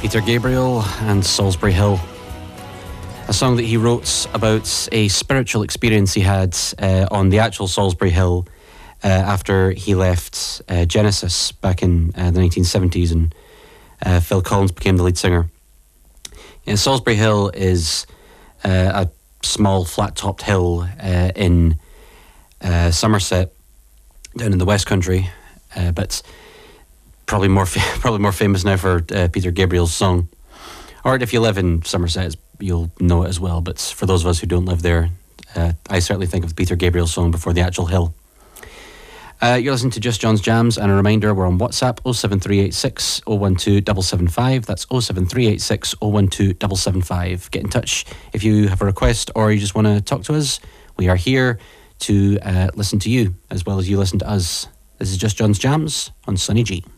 Peter Gabriel and Salisbury Hill. A song that he wrote about a spiritual experience he had on the actual Salisbury Hill after he left Genesis back in the 1970s, and Phil Collins became the lead singer. Salisbury Hill is a small flat-topped hill in Somerset, down in the West Country, but probably more famous now for Peter Gabriel's song. Or if you live in Somerset, you'll know it as well. But for those of us who don't live there, I certainly think of the Peter Gabriel song before the actual hill. You're listening to Just John's Jams, and a reminder, we're on WhatsApp 07386 012 775. That's 07386 012 775. Get in touch if you have a request or you just want to talk to us. We are here to listen to you as well as you listen to us. This is Just John's Jams on Sunny G.